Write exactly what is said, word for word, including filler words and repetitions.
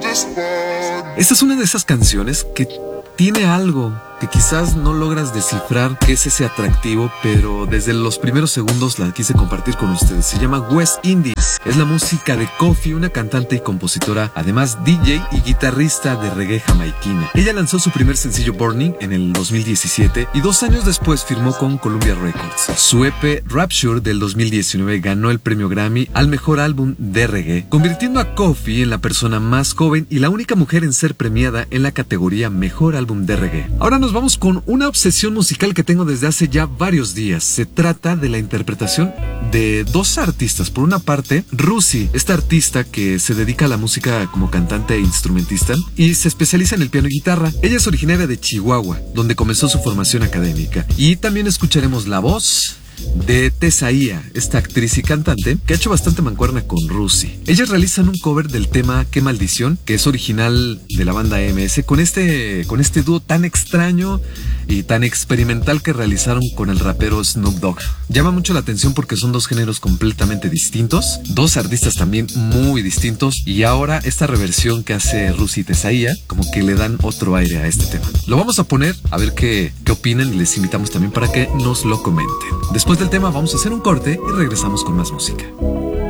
Esta es una de esas canciones que tiene algo que quizás no logras descifrar qué es ese atractivo, pero desde los primeros segundos la quise compartir con ustedes. Se llama West Indies. Es la música de Koffee, una cantante y compositora, además D J y guitarrista de reggae jamaiquina. Ella lanzó su primer sencillo Burning en el dos mil diecisiete y dos años después firmó con Columbia Records. Su E P Rapture del dos mil diecinueve ganó el premio Grammy al mejor álbum de reggae, convirtiendo a Koffee en la persona más joven y la única mujer en ser premiada en la categoría mejor álbum de reggae. Ahora nos vamos con una obsesión musical que tengo desde hace ya varios días. Se trata de la interpretación de dos artistas. Por una parte, Rusi, esta artista que se dedica a la música como cantante e instrumentista y se especializa en el piano y guitarra. Ella es originaria de Chihuahua, donde comenzó su formación académica. Y también escucharemos la voz de Tesaía, esta actriz y cantante que ha hecho bastante mancuerna con Rusi. Ellas realizan un cover del tema Qué Maldición, que es original de la banda E M S, con este, con este dúo tan extraño y tan experimental que realizaron con el rapero Snoop Dogg. Llama mucho la atención porque son dos géneros completamente distintos, dos artistas también muy distintos, y ahora esta reversión que hace Rusi y Tesaía como que le dan otro aire a este tema. Lo vamos a poner a ver qué, qué opinan, y les invitamos también para que nos lo comenten. Después del tema vamos a hacer un corte y regresamos con más música.